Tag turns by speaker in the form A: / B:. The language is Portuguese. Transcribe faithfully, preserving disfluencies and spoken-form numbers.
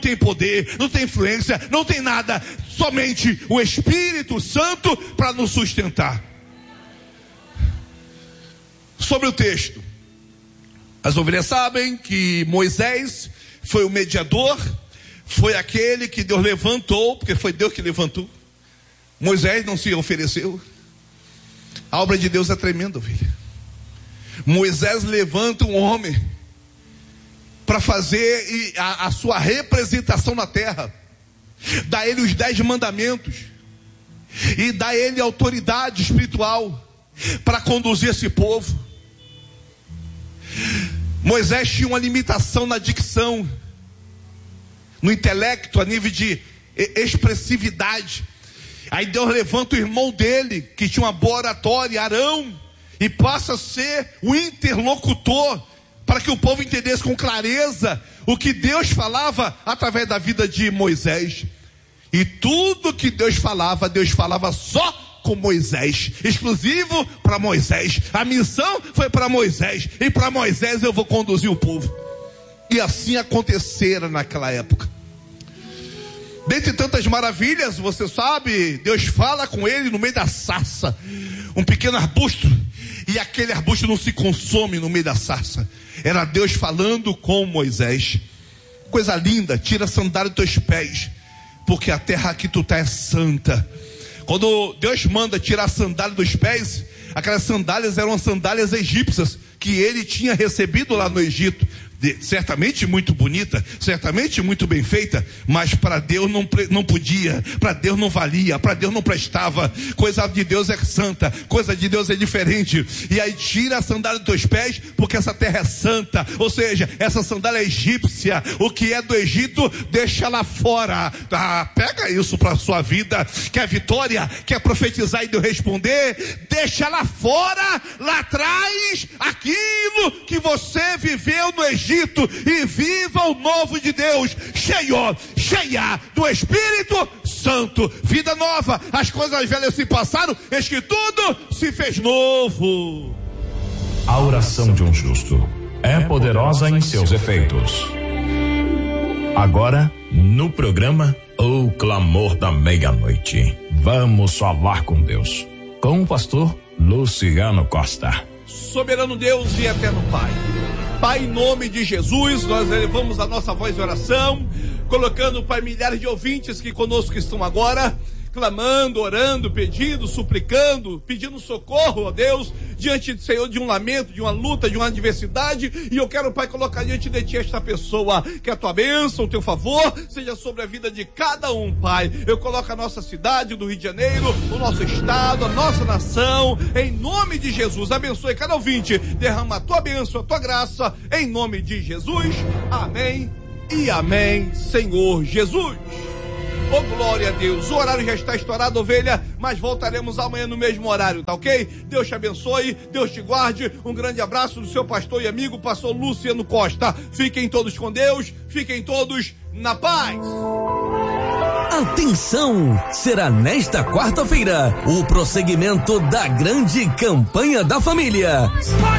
A: tem poder, não tem influência, não tem nada, somente o Espírito Santo para nos sustentar. Sobre o texto, as ovelhas sabem que Moisés foi o mediador, foi aquele que Deus levantou, porque foi Deus que levantou. Moisés não se ofereceu. A obra de Deus é tremenda, filha. Moisés levanta um homem para fazer a, a sua representação na terra, dá a ele os dez mandamentos e dá a ele autoridade espiritual para conduzir esse povo. Moisés tinha uma limitação na dicção, no intelecto, a nível de expressividade. Aí Deus levanta o irmão dele, que tinha uma boa oratória, Arão, e passa a ser o interlocutor, para que o povo entendesse com clareza o que Deus falava através da vida de Moisés. E tudo que Deus falava, Deus falava só com Moisés, exclusivo para Moisés. A missão foi para Moisés, e para Moisés eu vou conduzir o povo. E assim acontecera naquela época. Dentre tantas maravilhas, você sabe, Deus fala com ele no meio da sarça, um pequeno arbusto, e aquele arbusto não se consome no meio da sarça. Era Deus falando com Moisés. Coisa linda, tira a sandália dos teus pés, porque a terra que tu tá é santa. Quando Deus manda tirar a sandália dos pés, aquelas sandálias eram as sandálias egípcias que ele tinha recebido lá no Egito. De, certamente muito bonita, certamente muito bem feita, mas para Deus não, não podia, para Deus não valia, para Deus não prestava. Coisa de Deus é santa, coisa de Deus é diferente. E aí tira a sandália dos teus pés, porque essa terra é santa, ou seja, essa sandália é egípcia. O que é do Egito, deixa lá fora. Ah, pega isso para a sua vida. Quer vitória? Quer profetizar e Deus responder? Deixa lá fora, lá atrás, aquilo que você viveu no Egito, e viva o novo de Deus, cheio, cheia do Espírito Santo, vida nova. As coisas velhas se passaram, eis que tudo se fez novo.
B: A oração de um justo é poderosa em seus efeitos. Agora, no programa O Clamor da Meia-Noite, vamos falar com Deus, com o pastor Luciano Costa.
A: Soberano Deus e eterno Pai, Pai, em nome de Jesus, nós elevamos a nossa voz de oração, colocando, Pai, milhares de ouvintes que conosco estão agora, clamando, orando, pedindo, suplicando, pedindo socorro, ó Deus, diante do Senhor, de um lamento, de uma luta, de uma adversidade. E eu quero, Pai, colocar diante de Ti esta pessoa, que a Tua bênção, o Teu favor seja sobre a vida de cada um, Pai. Eu coloco a nossa cidade do Rio de Janeiro, o nosso estado, a nossa nação, em nome de Jesus. Abençoe cada ouvinte, derrama a Tua bênção, a Tua graça, em nome de Jesus. Amém e amém, Senhor Jesus. Oh, glória a Deus. O horário já está estourado, ovelha, mas voltaremos amanhã no mesmo horário, tá ok? Deus te abençoe, Deus te guarde. Um grande abraço do seu pastor e amigo, pastor Luciano Costa. Fiquem todos com Deus, fiquem todos na paz.
C: Atenção! Será nesta quarta-feira o prosseguimento da grande campanha da família.